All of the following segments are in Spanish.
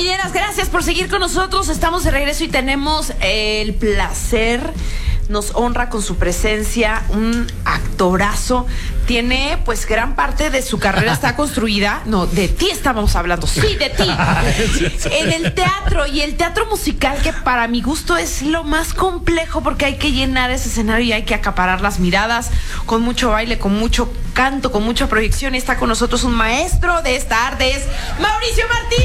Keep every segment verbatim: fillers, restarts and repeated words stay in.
Mineras, gracias por seguir con nosotros. Estamos de regreso y tenemos el placer, nos honra con su presencia, un actorazo. Tiene, pues, gran parte de su carrera está construida. No, de ti estábamos hablando. Sí, de ti. En el teatro y el teatro musical, que para mi gusto es lo más complejo porque hay que llenar ese escenario y hay que acaparar las miradas con mucho baile, con mucho canto, con mucha proyección. Y está con nosotros un maestro de esta arte, es Mauricio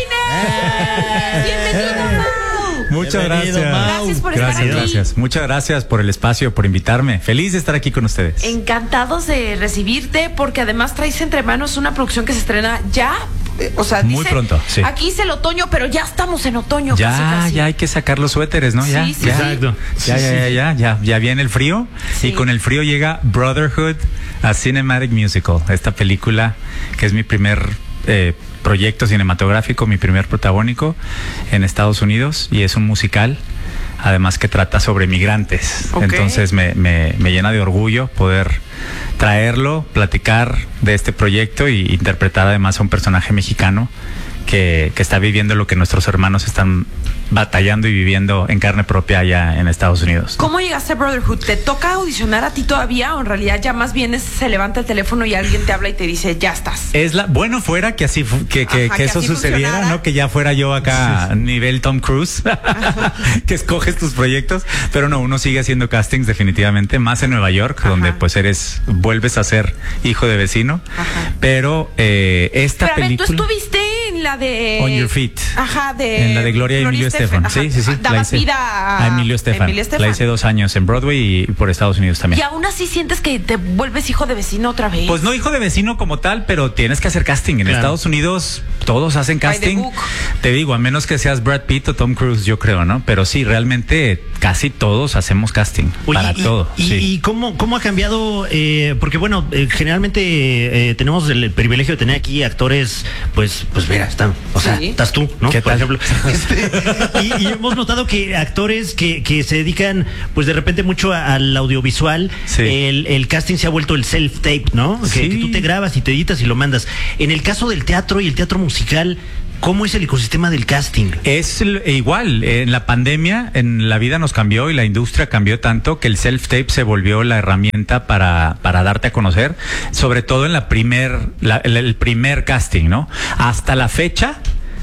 Martínez. Bienvenido, Mau. Muchas gracias. Gracias por gracias, estar aquí. Gracias. Muchas gracias por el espacio, por invitarme. Feliz de estar aquí con ustedes. Encantados de recibirte, porque además traes entre manos una producción que se estrena ya. O sea, muy dice, pronto, sí. Aquí es el otoño, pero ya estamos en otoño. Ya, casi, casi. ya hay que sacar los suéteres, ¿no? Sí, ya, sí, ya, exacto. Ya, ya, ya, ya, ya, ya viene el frío. Sí. Y con el frío llega Brotherhood, a Cinematic Musical. Esta película que es mi primer eh, proyecto cinematográfico, mi primer protagónico en Estados Unidos, y es un musical. Además que trata sobre migrantes. Okay. Entonces me, me, me llena de orgullo poder traerlo, platicar de este proyecto y interpretar además a un personaje mexicano que, que está viviendo lo que nuestros hermanos están batallando y viviendo en carne propia allá en Estados Unidos. ¿Cómo llegaste a Brotherhood? ¿Te toca audicionar a ti todavía o en realidad ya más bien es, se levanta el teléfono y alguien te habla y te dice ya estás? Es la bueno fuera que así que, que, Ajá, que, que eso sucediera, funcionara. ¿No? Que ya fuera yo acá sí. nivel Tom Cruise, que escoges tus proyectos, pero no, uno sigue haciendo castings definitivamente, más en Nueva York, Ajá. donde pues eres, vuelves a ser hijo de vecino. Ajá. Pero eh, esta pero, película. ¿tú estuviste en la de On Your Feet? Ajá, de en la de Gloria, Gloria Emilio Estefan. Sí, sí, sí. Dabas vida a, a Emilio Estefan. La hice dos años en Broadway y por Estados Unidos también. ¿Y aún así sientes que te vuelves hijo de vecino otra vez? Pues no hijo de vecino como tal, pero tienes que hacer casting. En claro. Estados Unidos todos hacen casting. Te digo, a menos que seas Brad Pitt o Tom Cruise, yo creo, ¿no? Pero sí, realmente casi todos hacemos casting. Oye, para y, todo. ¿Y, sí. y cómo, cómo ha cambiado? Eh, porque bueno, eh, generalmente eh, tenemos el privilegio de tener aquí actores, pues, pues mira, están, o sea, sí. estás tú, ¿no? ¿Qué Por tal? ejemplo. Este, y, y hemos notado que actores que, que se dedican, pues de repente mucho a, al audiovisual, sí. el, el casting se ha vuelto el self-tape, ¿no? Sí. Que, que tú te grabas y te editas y lo mandas. En el caso del teatro y el teatro musical, ¿cómo es el ecosistema del casting? Es igual, en la pandemia, en la vida nos cambió y la industria cambió tanto que el self-tape se volvió la herramienta para, para darte a conocer, sobre todo en la primer, la, el, el primer casting, ¿no? Hasta la fecha,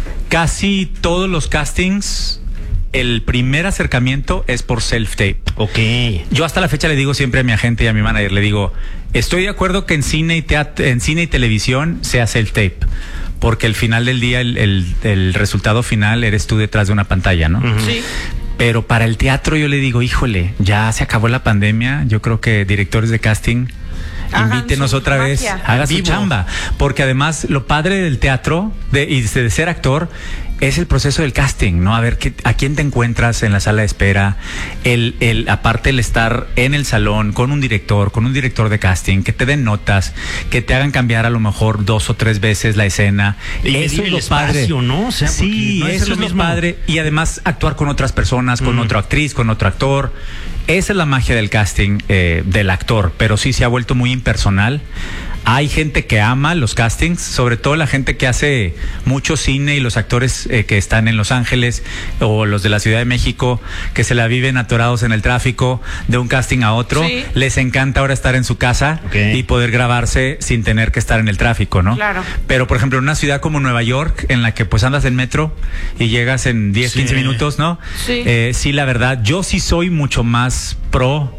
casi todos los castings, el primer acercamiento es por self-tape. Ok. Yo hasta la fecha le digo siempre a mi agente y a mi manager, le digo, estoy de acuerdo que en cine y teatro, en cine y televisión sea self-tape, porque al final del día el, el, el resultado final eres tú detrás de una pantalla, ¿no? Uh-huh. Sí. Pero para el teatro yo le digo, híjole, ya se acabó la pandemia, yo creo que directores de casting, hagan invítenos otra magia. vez, haga su chamba, porque además lo padre del teatro de, y de ser actor es el proceso del casting, ¿no? A ver qué, a quién te encuentras en la sala de espera, el, el, aparte el estar en el salón con un director, con un director de casting, que te den notas, que te hagan cambiar a lo mejor dos o tres veces la escena. Y eso es lo padre, ¿no? O sea, sí, no eso es lo, lo padre. Y además actuar con otras personas, con mm. otra actriz, con otro actor. Esa es la magia del casting, eh, del actor, pero sí se ha vuelto muy impersonal. Hay gente que ama los castings, sobre todo la gente que hace mucho cine y los actores eh, que están en Los Ángeles o los de la Ciudad de México, que se la viven atorados en el tráfico de un casting a otro. Sí. Les encanta ahora estar en su casa okay. y poder grabarse sin tener que estar en el tráfico, ¿no? Claro. Pero, por ejemplo, en una ciudad como Nueva York, en la que pues andas en metro y llegas en diez, sí. quince minutos, ¿no? Sí. Eh, sí, la verdad, yo sí soy mucho más pro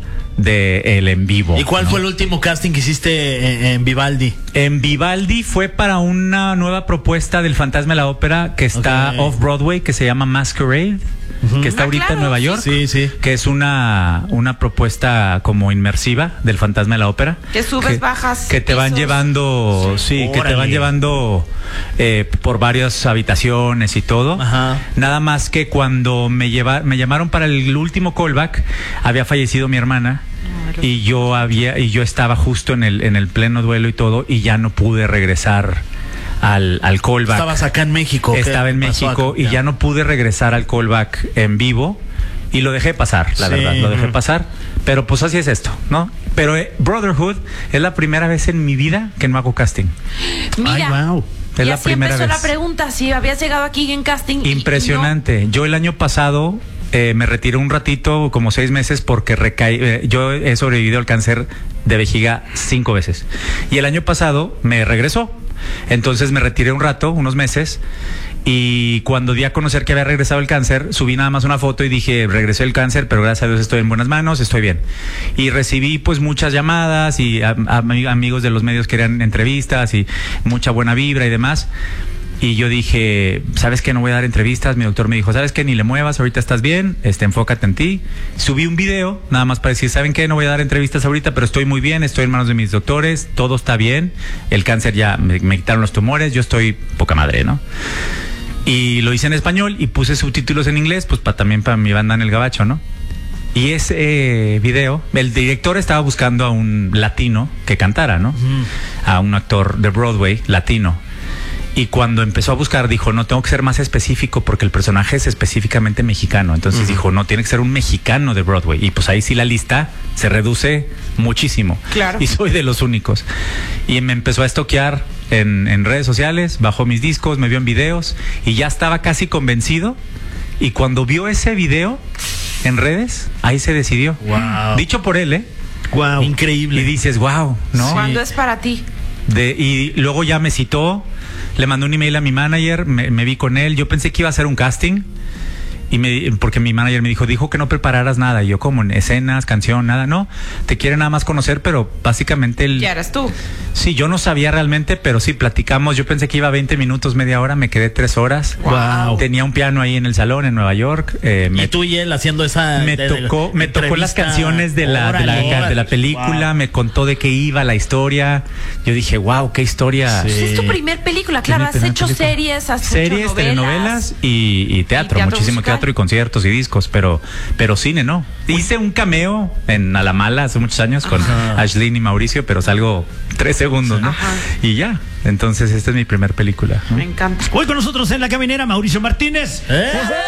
de el en vivo. ¿Y cuál ¿no? fue el último casting que hiciste en, en Vivaldi? En Vivaldi fue para una nueva propuesta del Fantasma de la Ópera que está okay. off-Broadway, que se llama Masquerade. Uh-huh. Que está ah, ahorita claro, en Nueva York, sí, sí. que es una, una propuesta como inmersiva del Fantasma de la Ópera. Que subes, que, bajas. Que te pisos. van llevando, sí, sí que te van llevando eh, por varias habitaciones y todo. Ajá. Nada más que cuando me, lleva, me llamaron para el último callback, había fallecido mi hermana. Y yo había, y yo estaba justo en el, en el pleno duelo y todo, y ya no pude regresar al, al callback. Estabas acá en México. Estaba en México acá? y ya. ya no pude regresar al callback en vivo y lo dejé pasar, la sí. verdad, lo dejé pasar. Pero pues así es esto, ¿no? Pero eh, Brotherhood es la primera vez en mi vida que no hago casting. Mira, Ay, wow. Es y la así primera empezó vez. la pregunta, si habías llegado aquí en casting. y- Impresionante. y no. Yo el año pasado eh, me retiré un ratito, como seis meses, porque recaí. Eh, yo he sobrevivido al cáncer de vejiga cinco veces. Y el año pasado me regresó. Entonces me retiré un rato, unos meses. Y cuando di a conocer que había regresado el cáncer, subí nada más una foto y dije, regresé el cáncer, pero gracias a Dios estoy en buenas manos, estoy bien. Y recibí pues muchas llamadas y a, a, amigos de los medios querían entrevistas y mucha buena vibra y demás. Y yo dije, ¿sabes qué? No voy a dar entrevistas. Mi doctor me dijo, ¿sabes qué? Ni le muevas, ahorita estás bien, este, enfócate en ti. Subí un video, nada más para decir, ¿saben qué? No voy a dar entrevistas ahorita, pero estoy muy bien, estoy en manos de mis doctores, todo está bien. El cáncer ya, me, me quitaron los tumores, yo estoy poca madre, ¿no? Y lo hice en español y puse subtítulos en inglés, pues para también para mi banda en el gabacho, ¿no? Y ese eh, video, el director estaba buscando a un latino que cantara, ¿no? Mm. A un actor de Broadway latino. Y cuando empezó a buscar, dijo, no, tengo que ser más específico porque el personaje es específicamente mexicano. Entonces uh-huh. dijo, no, tiene que ser un mexicano de Broadway. Y pues ahí sí la lista se reduce muchísimo. Claro. Y soy de los únicos. Y me empezó a estoquear en, en redes sociales, bajó mis discos, me vio en videos y ya estaba casi convencido. Y cuando vio ese video en redes, ahí se decidió. Wow. Dicho por él, ¿eh? Wow. Increíble. Y dices, wow, ¿no? ¿Cuándo es para ti? De, y luego ya me citó, le mandé un email a mi manager, me, me vi con él, yo pensé que iba a hacer un casting. Y me, porque mi manager me dijo, dijo que no prepararas nada. Y yo, como en escenas, canción, nada, no. Te quiere nada más conocer, pero básicamente el... Ya eras tú. Sí, yo no sabía realmente, pero sí, platicamos. Yo pensé que iba veinte minutos, media hora, me quedé tres horas. Wow. Tenía un piano ahí en el salón en Nueva York. Eh, y me, tú y él haciendo esa... Me de, tocó, de, me tocó las entrevista. canciones de la, de la, Órale, órale. de la película, wow. Me contó de qué iba la historia. Yo dije, wow, qué historia. Sí. Pues es tu primer película, claro. Has hecho película. series, has series, hecho novelas. telenovelas y, y teatro, y teatro muchísimo musical. Teatro y conciertos y discos, pero, pero cine no. Hice un cameo en A la Mala hace muchos años con Ajá. Ashlyn y Mauricio, pero salgo tres segundos, ¿no? Ajá. Y ya. Entonces, esta es mi primer película, ¿no? Me encanta. Hoy con nosotros en La Caminera, Mauricio Martínez. ¡Eh!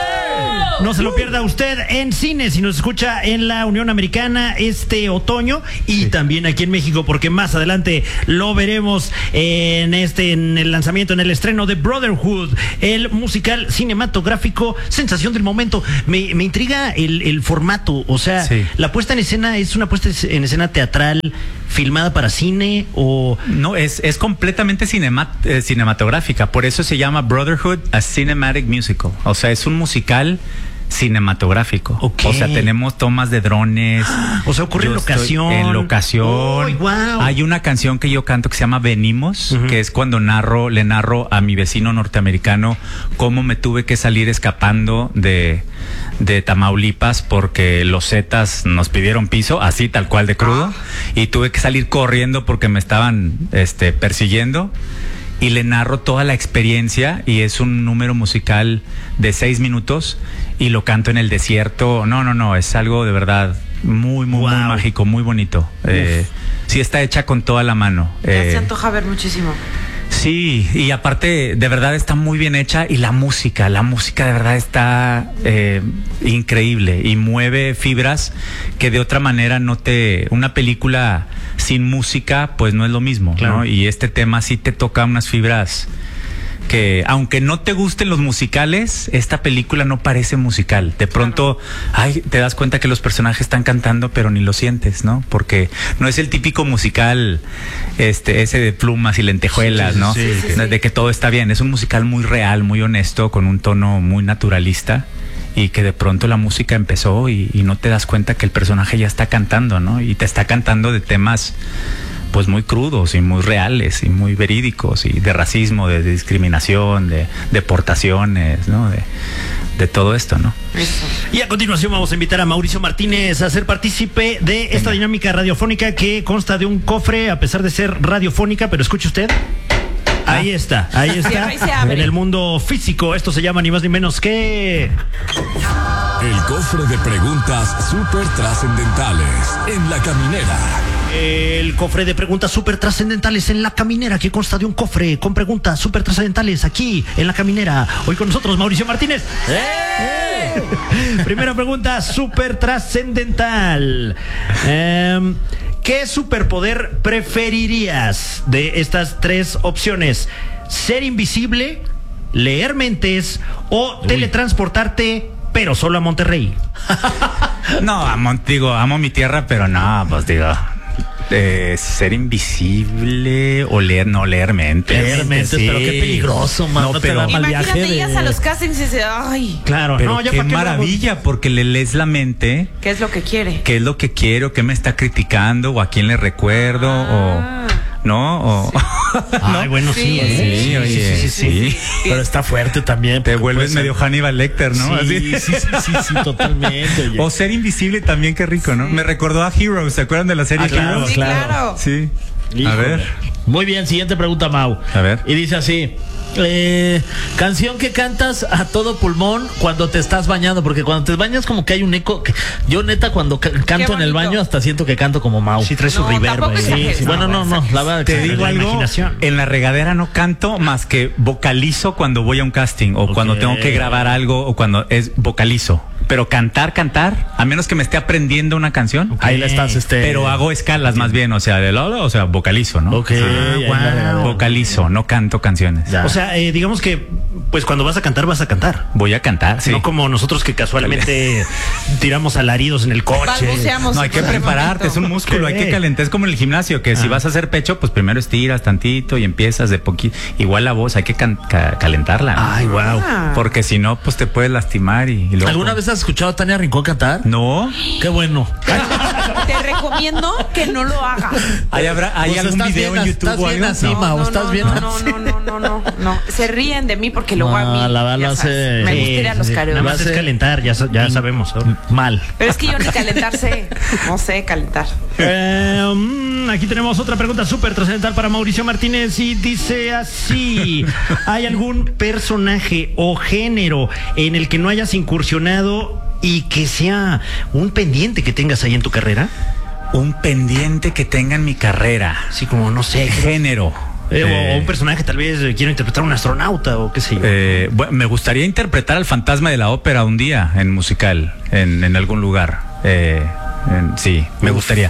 No se lo pierda usted en cine, si nos escucha en la Unión Americana este otoño y sí. también aquí en México, porque más adelante lo veremos en este, en el lanzamiento, en el estreno de Brotherhood, el musical cinematográfico sensación del momento. Me, me intriga el, el formato, o sea, sí. la puesta en escena es una puesta en escena teatral filmada para cine o... No, es, es completamente cinema, eh, cinematográfica, por eso se llama Brotherhood, a Cinematic Musical, o sea, es un musical cinematográfico. Okay. O sea, tenemos tomas de drones. O sea, ocurre en locación. En locación. Oh, wow. Hay una canción que yo canto que se llama Venimos, uh-huh. que es cuando narro, le narro a mi vecino norteamericano cómo me tuve que salir escapando de, de Tamaulipas porque los Zetas nos pidieron piso, así tal cual de crudo, ah. y tuve que salir corriendo porque me estaban este, persiguiendo. Y le narro toda la experiencia y es un número musical de seis minutos y lo canto en el desierto. No, no, no, es algo de verdad muy, muy, wow. muy mágico, muy bonito. Eh, sí está hecha con toda la mano. Ya eh, se antoja ver muchísimo. Sí, y aparte de verdad está muy bien hecha y la música, la música de verdad está eh, increíble y mueve fibras que de otra manera no te... Una película sin música pues no es lo mismo, claro. ¿no? Y este tema sí te toca unas fibras que aunque no te gusten los musicales, esta película no parece musical. De pronto, ay, te das cuenta que los personajes están cantando, pero ni lo sientes, ¿no? Porque no es el típico musical, este, ese de plumas y lentejuelas, sí, ¿no? Sí, sí, sí. De que todo está bien. Es un musical muy real, muy honesto, con un tono muy naturalista. Y que de pronto la música empezó y, y no te das cuenta que el personaje ya está cantando, ¿no? Y te está cantando de temas pues muy crudos y muy reales y muy verídicos y de racismo, de, de discriminación, de deportaciones, ¿no? De, de todo esto, ¿no? Eso. Y a continuación vamos a invitar a Mauricio Martínez a ser partícipe de esta Venga. dinámica radiofónica que consta de un cofre, a pesar de ser radiofónica, pero escuche usted. Ahí está, ahí está. En el mundo físico, esto se llama ni más ni menos que... El cofre de preguntas súper trascendentales en La Caminera. El cofre de preguntas súper trascendentales en La Caminera, que consta de un cofre con preguntas súper trascendentales aquí en La Caminera. Hoy con nosotros Mauricio Martínez. ¡Eh! Primera pregunta súper trascendental. Eh, ¿Qué superpoder preferirías de estas tres opciones? ser invisible, leer mentes o Uy. teletransportarte, pero solo a Monterrey. No, amo, digo, amo mi tierra, pero no, pues digo... Eh, ser invisible o leer, no leer mentes. Leer mentes, sí. Pero qué peligroso, man. No, no pero imagínate, de... llegas a los castings y dices, ay. Claro, pero no, ya qué qué maravilla, porque le lees la mente. ¿Qué es lo que quiere? ¿Qué es lo que quiero? ¿Qué me está criticando? ¿O a quién le recuerdo? Ah. O... ¿No? O... Sí. Ay, bueno, sí. Sí, ¿eh? sí, oye, sí, sí, sí, sí. Pero está fuerte también. Te vuelves medio Hannibal Lecter, ¿no? Sí, Así. sí, sí, sí, sí, totalmente. Oye. O ser invisible también, qué rico, ¿no? Me recordó a Heroes, ¿se acuerdan de la serie Ah, claro, Heroes? Sí, claro. Sí. Híjole. A ver. Muy bien, siguiente pregunta, Mau. A ver. Y dice así. Eh, canción que cantas a todo pulmón cuando te estás bañando, porque cuando te bañas como que hay un eco. Que, yo neta cuando ca canto en el baño hasta siento que canto como Mau. Sí, trae su No, reverb. tampoco ahí. exageres. Sí, sí. Bueno, no, no, la verdad. Te que- digo la algo, imaginación. en la regadera no canto más que vocalizo cuando voy a un casting o Ok. cuando tengo que grabar algo o cuando es vocalizo. Pero cantar, cantar, a menos que me esté aprendiendo una canción. Ahí la estás, este. Pero hago escalas más bien, o sea, de lado, o sea, vocalizo, ¿no? Ok, Ah, ahí la wow. regadera. Vocalizo, no canto canciones. Ya. O sea, eh, digamos que, pues cuando vas a cantar, vas a cantar. Voy a cantar, sí. No como nosotros que casualmente tiramos alaridos en el coche. Balbuceamos No, hay que en ese prepararte, es un momento. músculo, hay que Ok. calentar, es como en el gimnasio, que si Ah. vas a hacer pecho, pues primero estiras tantito y empiezas de poquito. Igual la voz, hay que can- ca- calentarla. ¿no? Ay, wow. Ah. Porque si no, pues te puedes lastimar y, y luego... ¿Alguna vez has escuchado a Tania Rincón cantar? No. Qué bueno. Te recomiendo que no lo hagas. ¿Hay, habrá, ¿hay Pues algún estás video bien, en YouTube estás o bien algo? así, No. Mau, estás no, bien no, así. no, no, no, no, no. Se ríen de mí porque luego No, a mí. la verdad ya lo sabes, hace- me Sí, gusta ir a los sí, karaoke. Nada más es hace- calentar, ya, sa- ya sabemos. ¿no? Mal. Pero es que yo ni calentarse, no sé calentar. Eh, mm, aquí tenemos otra pregunta súper trascendental para Mauricio Martínez y dice así: ¿hay algún personaje o género en el que no hayas incursionado y que sea un pendiente que tengas ahí en tu carrera? Un pendiente que tenga en mi carrera. Así como, no sé, Género. eh, o- Eh, o un personaje tal vez eh, quiero interpretar a un astronauta o qué sé yo. Eh, bueno, me gustaría interpretar al fantasma de la ópera un día en musical, en, en algún lugar. Eh, en- sí, me gustaría.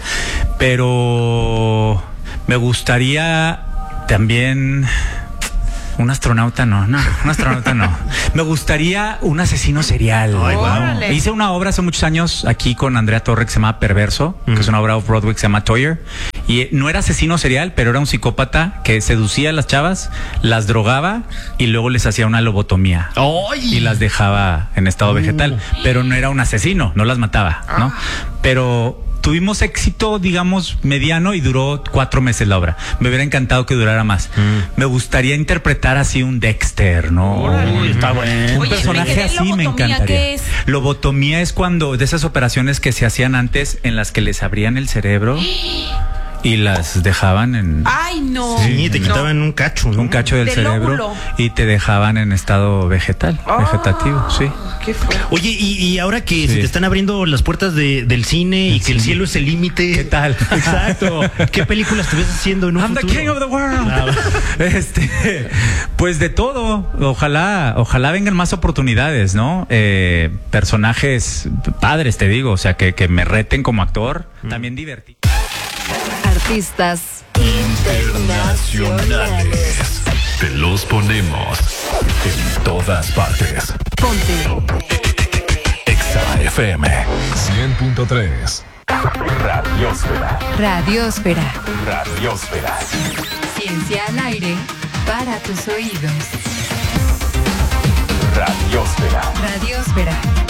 Pero me gustaría también... Un astronauta no, no, un astronauta no. Me gustaría un asesino serial. Ay, guau. Órale. Hice una obra hace muchos años aquí con Andrea Torre que se llama Perverso, que es una obra off-Broadway que se llama Toyer. Y eh, no era asesino serial, pero era un psicópata que seducía a las chavas, las drogaba y luego les hacía una lobotomía. ¡Ay! Y las dejaba en estado vegetal. Pero no era un asesino, no las mataba, ¿no? Pero tuvimos éxito, digamos, mediano y duró cuatro meses la obra. Me hubiera encantado que durara más. Me gustaría interpretar así un Dexter, ¿no? Uy, está bueno. Un Oye, me personaje quedé así me lobotomía, encantaría. ¿qué es? Lobotomía es cuando de esas operaciones que se hacían antes en las que les abrían el cerebro y las dejaban en Ay, no. Sí, te No. quitaban un cacho, ¿no? un cacho del Del cerebro óvulo. y te dejaban en estado vegetal, Ah, vegetativo, sí. Qué fuerte. Oye, y, y ahora que Sí. se te están abriendo las puertas de- del cine y que el cine. cielo es el límite. ¿Qué tal? Exacto. ¿Qué películas te ves haciendo en un I'm the futuro? king of the world. Ah, Este, pues de todo. Ojalá, ojalá vengan más oportunidades, ¿no? Eh, personajes padres, te digo, o sea, que, que me reten como actor, también divertido. Artistas internacionales. Te los ponemos en todas partes. Ponte. Exa F M cien punto tres. Radiosfera. Radiosfera. Radiosfera. Ciencia al aire para tus oídos. Radiosfera. Radiosfera.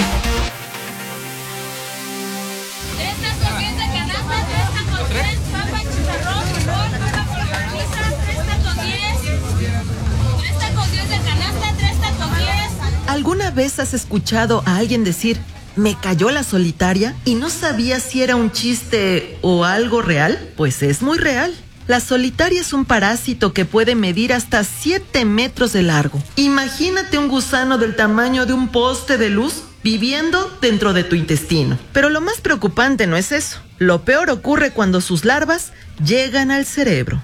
Tres tacos diez de canasta, tres tacos diez, papa, chicharrón, limón, una cortadiza, tres tacos diez, tres tacos diez de canasta, tres tacos diez. ¿Alguna vez has escuchado a alguien decir, me cayó la solitaria y no sabía si era un chiste o algo real? Pues es muy real. La solitaria es un parásito que puede medir hasta siete metros de largo. Imagínate un gusano del tamaño de un poste de luz viviendo dentro de tu intestino. Pero lo más preocupante no es eso. Lo peor ocurre cuando sus larvas llegan al cerebro.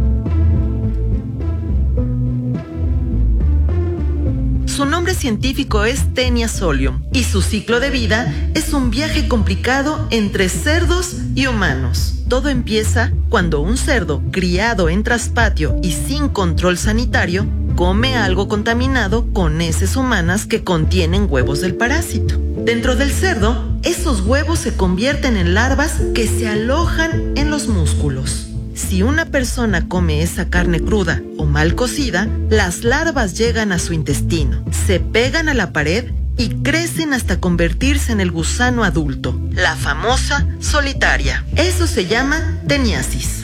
Su nombre científico es Taenia solium y su ciclo de vida es un viaje complicado entre cerdos y humanos. todo empieza cuando un cerdo criado en traspatio y sin control sanitario come algo contaminado con heces humanas que contienen huevos del parásito. Dentro del cerdo, esos huevos se convierten en larvas que se alojan en los músculos. Si una persona come esa carne cruda o mal cocida, las larvas llegan a su intestino, se pegan a la pared y crecen hasta convertirse en el gusano adulto, la famosa solitaria. Eso se llama teniasis.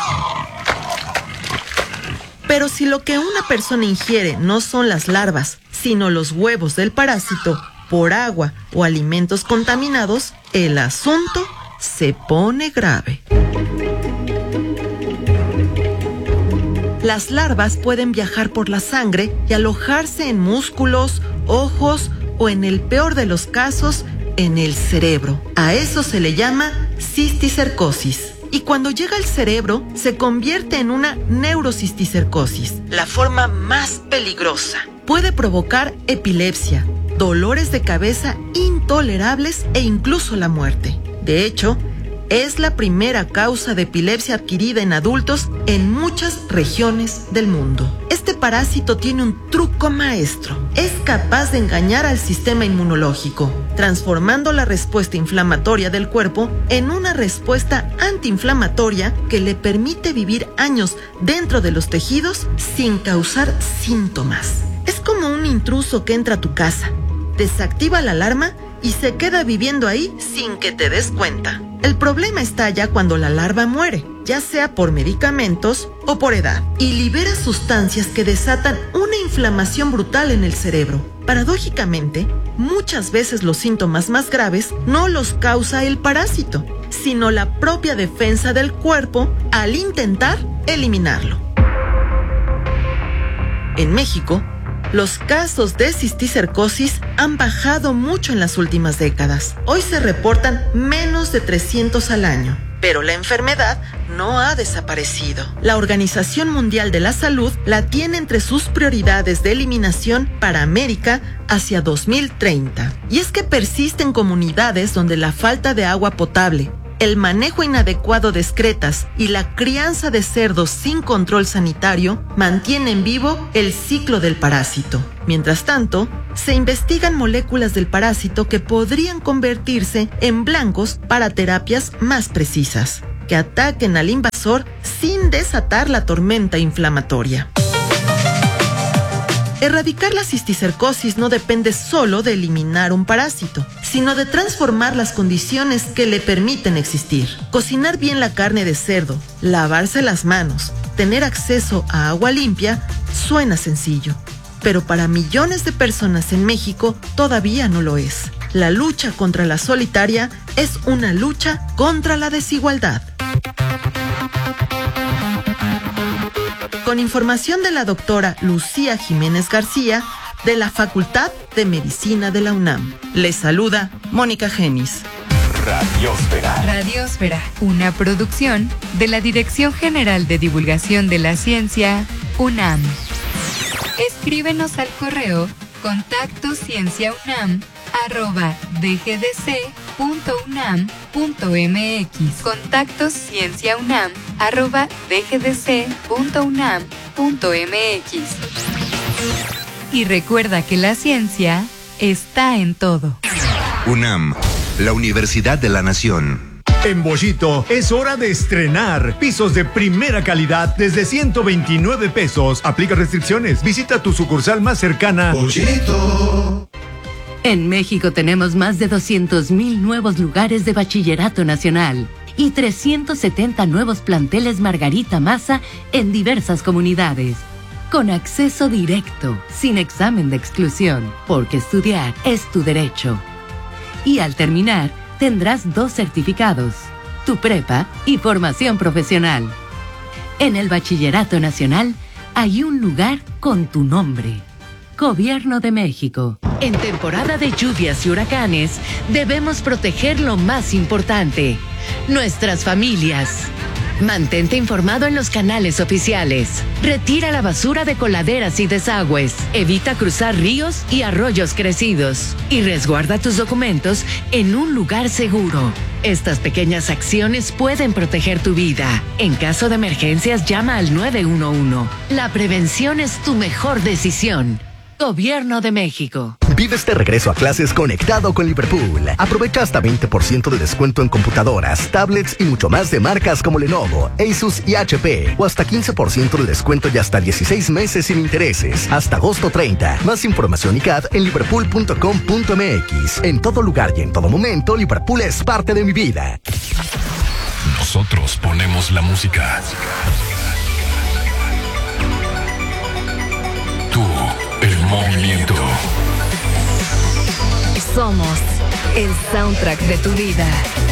Pero si lo que una persona ingiere no son las larvas, sino los huevos del parásito, por agua o alimentos contaminados, el asunto se pone grave. Las larvas pueden viajar por la sangre y alojarse en músculos, ojos o, en el peor de los casos, en el cerebro. A eso se le llama cisticercosis. Y cuando llega al cerebro, se convierte en una neurocisticercosis, la forma más peligrosa. Puede provocar epilepsia, dolores de cabeza intolerables e incluso la muerte. De hecho, es la primera causa de epilepsia adquirida en adultos en muchas regiones del mundo. Este parásito tiene un truco maestro. Es capaz de engañar al sistema inmunológico, transformando la respuesta inflamatoria del cuerpo en una respuesta antiinflamatoria que le permite vivir años dentro de los tejidos sin causar síntomas. Es como un intruso que entra a tu casa, desactiva la alarma y se queda viviendo ahí sin que te des cuenta. El problema está ya cuando la larva muere, ya sea por medicamentos o por edad, y libera sustancias que desatan una inflamación brutal en el cerebro. Paradójicamente, muchas veces los síntomas más graves no los causa el parásito, sino la propia defensa del cuerpo al intentar eliminarlo. En México, los casos de cisticercosis han bajado mucho en las últimas décadas. Hoy se reportan menos de trescientos al año, pero la enfermedad no ha desaparecido. La Organización Mundial de la Salud la tiene entre sus prioridades de eliminación para América hacia dos mil treinta. Y es que persisten comunidades donde la falta de agua potable, el manejo inadecuado de excretas y la crianza de cerdos sin control sanitario mantienen vivo el ciclo del parásito. Mientras tanto, se investigan moléculas del parásito que podrían convertirse en blancos para terapias más precisas, que ataquen al invasor sin desatar la tormenta inflamatoria. Erradicar la cisticercosis no depende solo de eliminar un parásito, sino de transformar las condiciones que le permiten existir. Cocinar bien la carne de cerdo, lavarse las manos, tener acceso a agua limpia, suena sencillo. Pero para millones de personas en México todavía no lo es. La lucha contra la solitaria es una lucha contra la desigualdad. Con información de la doctora Lucía Jiménez García, de la Facultad de Medicina de la UNAM. Les saluda Mónica Genis. Radiósfera. Radiósfera, una producción de la Dirección General de Divulgación de la Ciencia, UNAM. Escríbenos al correo contacto cienciaunam arroba dgdc.unam.mx. Contacto cienciaunam arroba dgdc.unam.mx. Y recuerda que la ciencia está en todo. UNAM, la Universidad de la Nación. En Bollito es hora de estrenar pisos de primera calidad desde ciento veintinueve pesos. Aplica restricciones. Visita tu sucursal más cercana. Bollito. En México tenemos más de doscientos mil nuevos lugares de bachillerato nacional y trescientos setenta nuevos planteles Margarita Maza en diversas comunidades. Con acceso directo, sin examen de exclusión, porque estudiar es tu derecho. Y al terminar, tendrás dos certificados, tu prepa y formación profesional. En el Bachillerato Nacional hay un lugar con tu nombre. Gobierno de México. En temporada de lluvias y huracanes, debemos proteger lo más importante, nuestras familias. Mantente informado en los canales oficiales. Retira la basura de coladeras y desagües. Evita cruzar ríos y arroyos crecidos. Y resguarda tus documentos en un lugar seguro. Estas pequeñas acciones pueden proteger tu vida. En caso de emergencias, llama al nueve uno uno. La prevención es tu mejor decisión. Gobierno de México. Vive este regreso a clases conectado con Liverpool. Aprovecha hasta veinte por ciento de descuento en computadoras, tablets y mucho más de marcas como Lenovo, Asus y H P. O hasta quince por ciento de descuento y hasta dieciséis meses sin intereses. Hasta agosto treinta. Más información y C A D en liverpool punto com punto m x. En todo lugar y en todo momento, Liverpool es parte de mi vida. Nosotros ponemos la música. Tú, el movimiento. Somos el soundtrack de tu vida.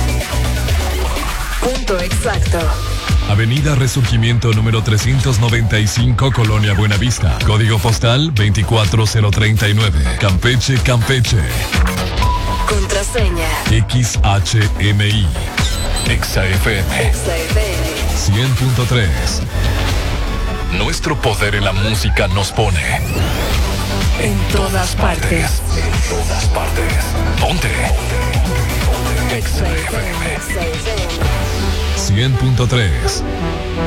Punto exacto. Avenida Resurgimiento número trescientos noventa y cinco, Colonia Buenavista. Código postal veinticuatro cero treinta y nueve. Campeche, Campeche. Contraseña. X H M I. Exa F M. Exa F M. cien punto tres. Nuestro poder en la música nos pone en todas partes. En todas partes. Ponte. Exa F M. cien punto tres.